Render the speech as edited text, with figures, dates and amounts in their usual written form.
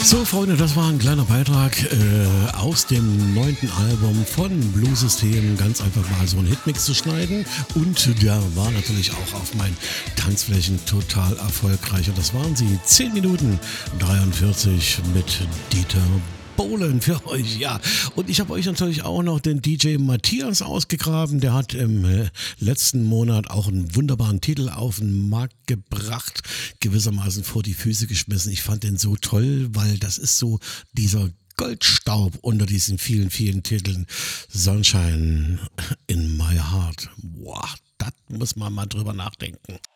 So, Freunde, das war ein kleiner Beitrag aus dem 9. Album von Blue System. Ganz einfach mal so einen Hitmix zu schneiden. Und der war natürlich auch auf meinen Tanzflächen total erfolgreich. Und das waren sie 10 Minuten 43 mit Dieter Bohlen für euch, ja. Und ich habe euch natürlich auch noch den DJ Matthias ausgegraben. Der hat im letzten Monat auch einen wunderbaren Titel auf den Markt gebracht, gewissermaßen vor die Füße geschmissen. Ich fand den so toll, weil das ist so dieser Goldstaub unter diesen vielen, vielen Titeln. Sunshine in my heart. Wow, das muss man mal drüber nachdenken.